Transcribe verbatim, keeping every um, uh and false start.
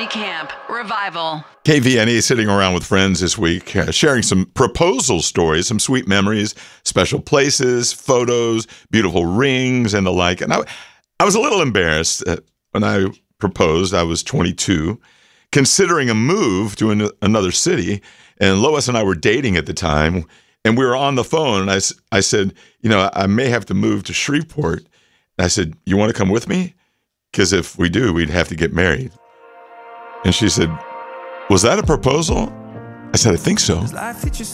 Family Camp Revival. K V N E sitting around with friends this week, uh, sharing some proposal stories, some sweet memories, special places, photos, beautiful rings, and the like. And I, I was a little embarrassed uh, when I proposed. I was twenty-two, considering a move to an, another city. And Lois and I were dating at the time, and we were on the phone. And I, I said, you know, I may have to move to Shreveport. And I said, you want to come with me? Because if we do, we'd have to get married. And she said, was that a proposal? I said, I think so.